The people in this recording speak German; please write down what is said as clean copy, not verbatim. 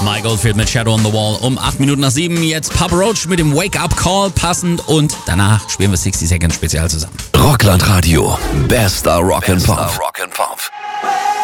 Mike Oldfield mit Shadow on the Wall um 8 Minuten nach 7. Jetzt Papa Roach mit dem Wake-up Call passend und danach spielen wir 60 Seconds Spezial zusammen. Rockland Radio, bester Rock and Pop.